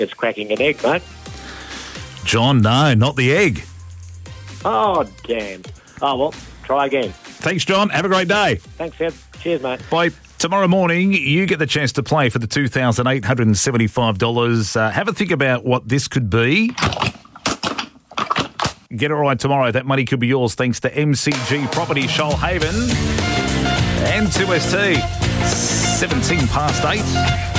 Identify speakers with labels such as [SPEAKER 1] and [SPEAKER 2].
[SPEAKER 1] It's cracking an egg, mate.
[SPEAKER 2] John, no, not the egg.
[SPEAKER 1] Oh, damn. Oh, well, try again.
[SPEAKER 2] Thanks, John. Have a great day.
[SPEAKER 1] Thanks, Seb. Cheers, mate.
[SPEAKER 2] Bye. Tomorrow morning, you get the chance to play for the $2,875. Have a think about what this could be. Get it right tomorrow. That money could be yours thanks to MCG Property Shoalhaven and 2ST. 17 past 8.